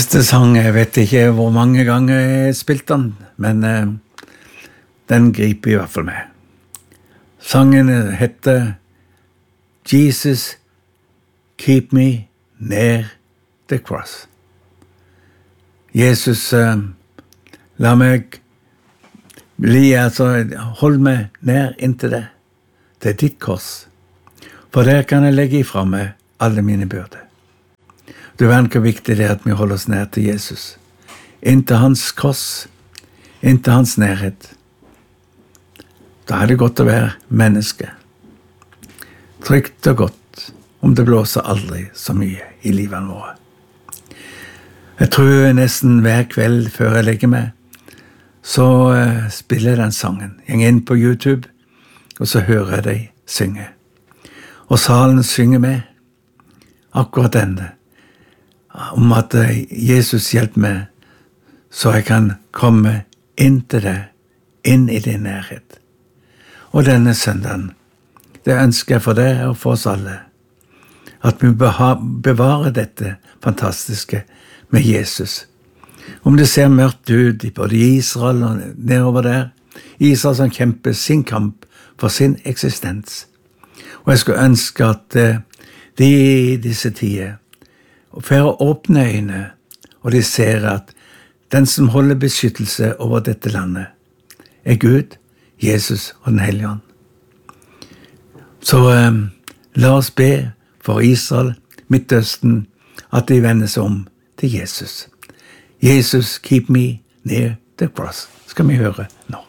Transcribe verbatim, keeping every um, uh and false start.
Neste sang, jeg vet ikke hvor mange ganger jeg har spilt den, men eh, den griper i hvert fall med. Sangen heter Jesus, keep me near the cross. Jesus, eh, la meg bli, altså, hold meg nær inntil det. Det er ditt kors. For der kan jeg legge ifra meg alle mine byrder. Du vet hvor viktig det er at vi holder oss nær til Jesus. Inntil hans kors, inntil hans nærhet. Da er det godt å være menneske. Trygt og godt, om det blåser aldri så mye i livene våre. Jeg tror nesten hver kveld før jeg legger meg, så uh, spiller jeg den sangen. Jeg går inn på YouTube, og så hører jeg deg synge. Og salen synger med akkurat denne, om at Jesus hjelper meg, så jeg kan komme inn til deg, inn i din nærhet. Og denne søndagen, det ønsker jeg for deg og for oss alle, at vi bevarer dette fantastiske med Jesus. Om det ser mørkt ut både i Israel og nedover der, Israel som kjemper sin kamp for sin eksistens. Og jeg skulle ønske at de i disse tider og for å åpne øynene, og de ser at den som holder beskyttelse over dette landet, er Gud, Jesus og den hellige ånd. Så um, la oss be for Israel, Midtøsten, at de vender seg om til Jesus. Jesus, keep me near the cross, skal vi høre nå.